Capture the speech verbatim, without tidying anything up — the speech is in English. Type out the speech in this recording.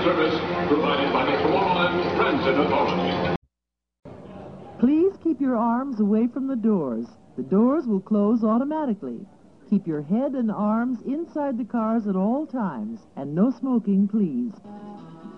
service provided by the Tuolumne Transit Authority. Please keep your arms away from the doors. The doors will close automatically. Keep your head and arms inside the cars at all times, and no smoking, please.